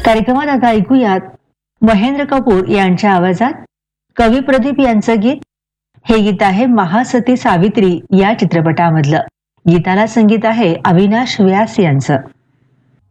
कार्यक्रमात आता ऐकूयात महेंद्र कपूर यांच्या आवाजात कवी प्रदीप यांचं गीत. हे गीत आहे महासती सावित्री या चित्रपटामधलं. गीताला संगीत आहे अविनाश व्यास यांचं.